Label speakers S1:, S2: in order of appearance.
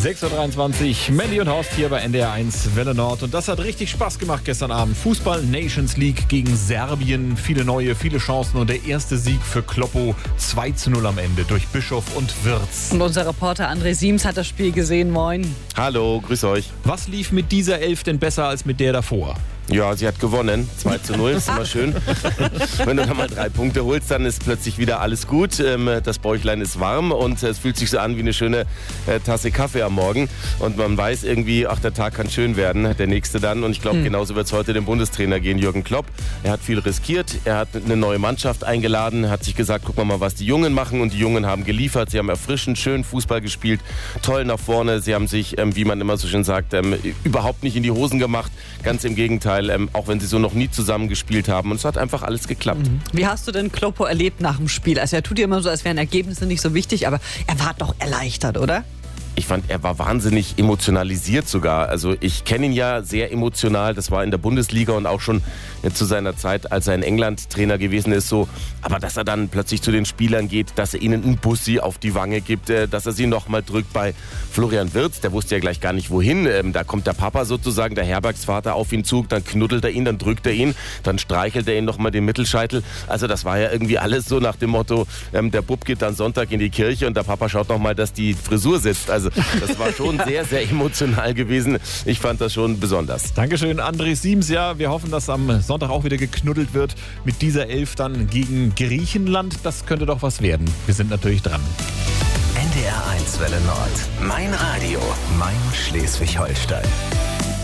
S1: 6.23 Uhr, Mandy und Horst hier bei NDR 1 Welle Nord. Und das hat richtig Spaß gemacht gestern Abend. Fußball Nations League gegen Serbien. Viele neue, viele Chancen und der erste Sieg für Kloppo. 2:0 am Ende durch Bischof und Wirtz.
S2: Und unser Reporter André Siems hat das Spiel gesehen. Moin.
S3: Hallo, grüß euch.
S1: Was lief mit dieser Elf denn besser als mit der davor?
S3: Ja, sie hat gewonnen. 2:0, ist immer schön. Wenn du dann mal 3 Punkte holst, dann ist plötzlich wieder alles gut. Das Bäuchlein ist warm und es fühlt sich so an wie eine schöne Tasse Kaffee am Morgen. Und man weiß irgendwie, ach, der Tag kann schön werden, der nächste dann. Und ich glaube, genauso wird es heute dem Bundestrainer gehen, Jürgen Klopp. Er hat viel riskiert, er hat eine neue Mannschaft eingeladen, hat sich gesagt, guck mal, was die Jungen machen. Und die Jungen haben geliefert, sie haben erfrischend, schön Fußball gespielt, toll nach vorne. Sie haben sich, wie man immer so schön sagt, überhaupt nicht in die Hosen gemacht. Ganz im Gegenteil. Auch wenn sie so noch nie zusammen gespielt haben. Und es hat einfach alles geklappt.
S2: Wie hast du denn Kloppo erlebt nach dem Spiel? Also er tut ja immer so, als wären Ergebnisse nicht so wichtig, aber er war doch erleichtert, oder?
S3: Ich fand, er war wahnsinnig emotionalisiert sogar. Also ich kenne ihn ja sehr emotional. Das war in der Bundesliga und auch schon zu seiner Zeit, als er in England Trainer gewesen ist, so. Aber dass er dann plötzlich zu den Spielern geht, dass er ihnen einen Bussi auf die Wange gibt, dass er sie nochmal drückt bei Florian Wirtz. Der wusste ja gleich gar nicht wohin. Da kommt der Papa sozusagen, der Herbergsvater, auf ihn zu. Dann knuddelt er ihn, dann drückt er ihn, dann streichelt er ihn nochmal den Mittelscheitel. Also das war ja irgendwie alles so nach dem Motto, der Bub geht dann Sonntag in die Kirche und der Papa schaut nochmal, dass die Frisur sitzt. Also das war schon sehr, sehr emotional gewesen. Ich fand das schon besonders.
S1: Dankeschön, André Siems. Ja, wir hoffen, dass am Sonntag auch wieder geknuddelt wird mit dieser Elf dann gegen Griechenland. Das könnte doch was werden. Wir sind natürlich dran.
S4: NDR 1 Welle Nord. Mein Radio. Mein Schleswig-Holstein.